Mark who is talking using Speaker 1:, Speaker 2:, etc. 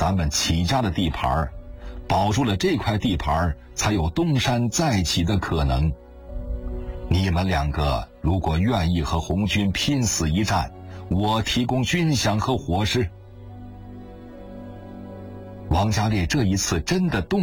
Speaker 1: 咱们齐家的地盘，保住了这块地盘，才有东山再起的可能。你们两个如果愿意和红军拼死一战，我提供军饷和伙食。王家烈这一次真的动